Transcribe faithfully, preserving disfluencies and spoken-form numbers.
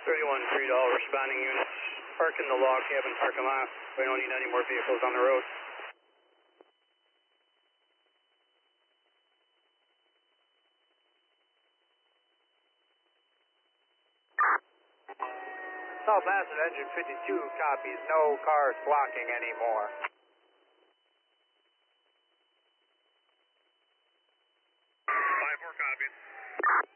thirty-one three all responding units. Park in the log cabin, park them off. We don't need any more vehicles on the road. South Massive engine fifty-two copies, no cars blocking anymore. five four copies.